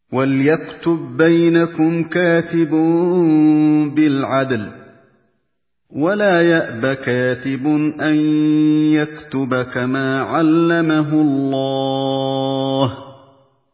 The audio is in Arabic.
وَلْيَكْتُب بَّيْنَكُمْ كَاتِبٌ بِالْعَدْلِ ۖ وَلَا يَأْبَ كَاتِبٌ أَن يَكْتُبَ كَمَا عَلَّمَهُ اللَّهُ